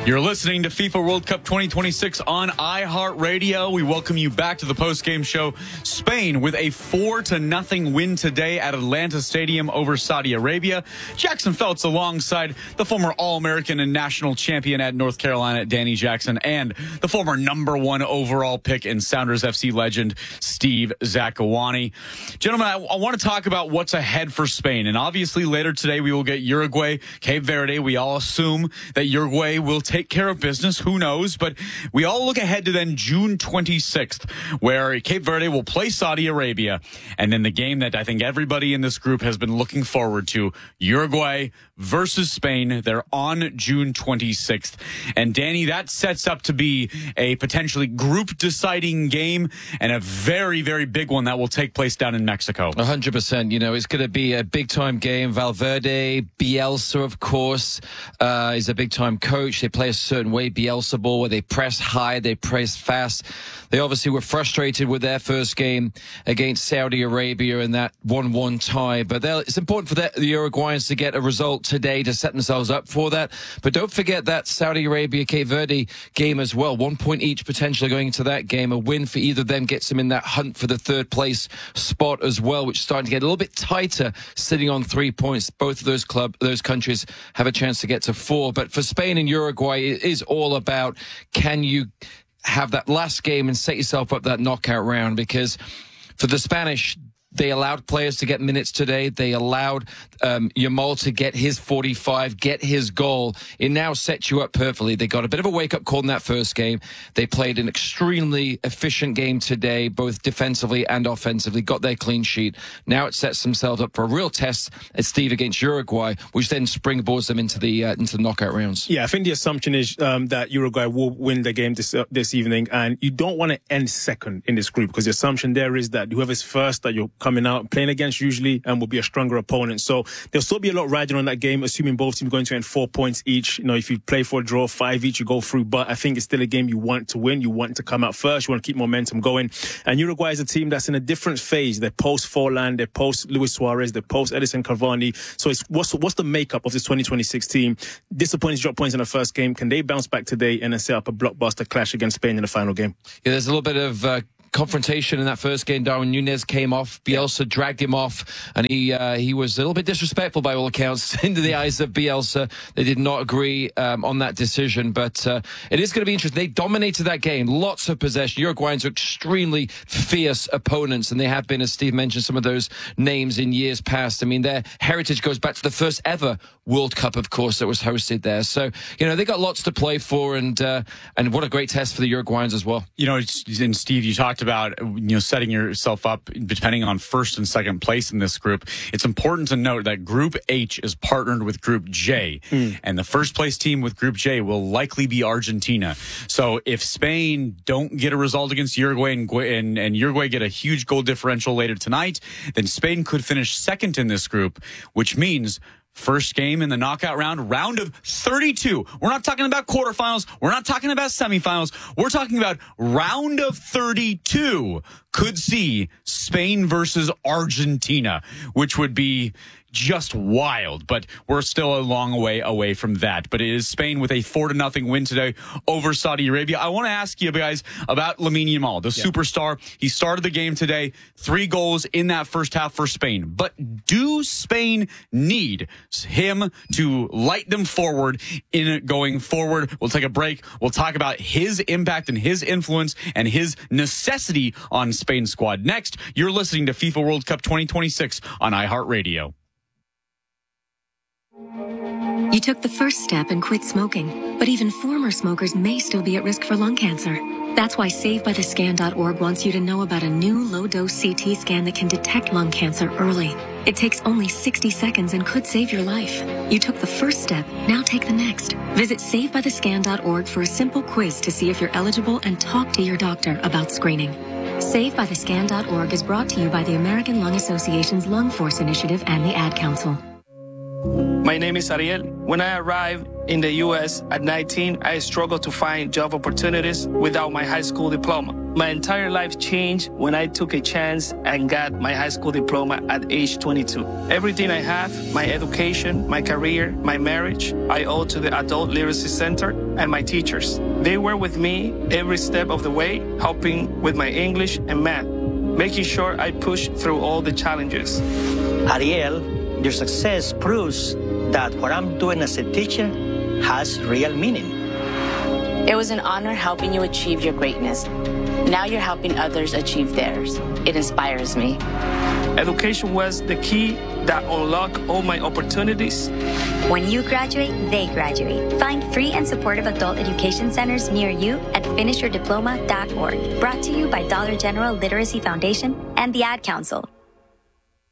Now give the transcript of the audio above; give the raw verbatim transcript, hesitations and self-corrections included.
You're listening to FIFA World Cup twenty twenty-six on iHeartRadio. We welcome you back to the post-game show. Spain with a four to nothing win today at Atlanta Stadium over Saudi Arabia. Jackson Feltz alongside the former All-American and national champion at North Carolina, Danny Jackson, and the former number one overall pick and Sounders F C legend, Steve Zakuani. Gentlemen, I, I want to talk about what's ahead for Spain. And obviously later today we will get Uruguay, Cape Verde. We all assume that Uruguay will take care of business. Who knows? But we all look ahead to then June twenty-sixth, where Cape Verde will play Saudi Arabia. And then the game that I think everybody in this group has been looking forward to, Uruguay versus Spain. They're on June twenty-sixth. And Danny, that sets up to be a potentially group deciding game and a very, very big one that will take place down in Mexico. one hundred percent. You know, it's going to be a big time game. Valverde, Bielsa, of course, uh, is a big time coach. They play a certain way, Bielsa ball, where they press high, they press fast. They obviously were frustrated with their first game against Saudi Arabia in that one one tie. But it's important for the, the Uruguayans to get a result today to set themselves up for that. But don't forget that Saudi Arabia-Cape Verde game as well. One point each potentially going into that game. A win for either of them gets them in that hunt for the third place spot as well, which is starting to get a little bit tighter, sitting on three points. Both of those club, those countries have a chance to get to four. But for Spain and Uruguay, it is all about, can you have that last game and set yourself up that knockout round? Because for the Spanish, they allowed players to get minutes today. They allowed um, Yamal to get his forty-five, get his goal. It now sets you up perfectly. They got a bit of a wake-up call in that first game. They played an extremely efficient game today, both defensively and offensively, got their clean sheet. Now it sets themselves up for a real test at Steve against Uruguay, which then springboards them into the uh, into the knockout rounds. Yeah, I think the assumption is um, that Uruguay will win the game this uh, this evening, and you don't want to end second in this group, because the assumption there is that whoever's first that you're coming out playing against usually and will be a stronger opponent. So there'll still be a lot riding on that game, assuming both teams are going to end four points each. You know, if you play for a draw, five each, you go through. But I think it's still a game you want to win. You want to come out first. You want to keep momentum going. And Uruguay is a team that's in a different phase. They're post-Forlan, they're post-Luis Suarez, they're post-Edison Cavani. So it's what's what's the makeup of this twenty twenty-six team? Disappointed to drop points in the first game. Can they bounce back today and then set up a blockbuster clash against Spain in the final game? Yeah, there's a little bit of uh, confrontation in that first game. Darwin Núñez came off. Bielsa dragged him off, and he uh, he was a little bit disrespectful by all accounts into the eyes of Bielsa. They did not agree um, on that decision, but uh, it is going to be interesting. They dominated that game. Lots of possession. Uruguayans are extremely fierce opponents, and they have been, as Steve mentioned, some of those names in years past. I mean, their heritage goes back to the first ever World Cup, of course, that was hosted there. So, you know, they got lots to play for, and uh, and what a great test for the Uruguayans as well. You know, and Steve, you talked about, you know, setting yourself up depending on first and second place in this group. It's important to note that Group H is partnered with Group J, mm. and the first place team with Group J will likely be Argentina. So if Spain don't get a result against Uruguay and, and, and Uruguay get a huge goal differential later tonight, then Spain could finish second in this group, which means first game in the knockout round, round of thirty-two. We're not talking about quarterfinals. We're not talking about semifinals. We're talking about round of thirty-two could see Spain versus Argentina, which would be just wild, but we're still a long way away from that. But it is Spain with a four to nothing win today over Saudi Arabia. I want to ask you guys about Lamine Yamal, the yeah. superstar. He started the game today, three goals in that first half for Spain. But do Spain need him to light them forward in going forward? We'll take a break. We'll talk about his impact and his influence and his necessity on Spain's squad. Next, you're listening to FIFA World Cup twenty twenty-six on iHeartRadio. You took the first step and quit smoking, but even former smokers may still be at risk for lung cancer. That's why Save By The Scan dot org wants you to know about a new low-dose C T scan that can detect lung cancer early. It takes only sixty seconds and could save your life. You took the first step, now take the next. Visit Save By The Scan dot org for a simple quiz to see if you're eligible and talk to your doctor about screening. Save By The Scan dot org is brought to you by the American Lung Association's Lung Force Initiative and the Ad Council. My My name is Ariel. When I arrived in the U S at nineteen, I struggled to find job opportunities without my high school diploma. My entire life changed when I took a chance and got my high school diploma at age twenty-two. Everything I have, my education, my career, my marriage, I owe to the Adult Literacy Center and my teachers. They were with me every step of the way, helping with my English and math, making sure I push through all the challenges. Ariel, your success proves that what I'm doing as a teacher has real meaning. It was an honor helping you achieve your greatness. Now you're helping others achieve theirs. It inspires me. Education was the key that unlocked all my opportunities. When you graduate, they graduate. Find free and supportive adult education centers near you at finish your diploma dot org. Brought to you by Dollar General Literacy Foundation and the Ad Council.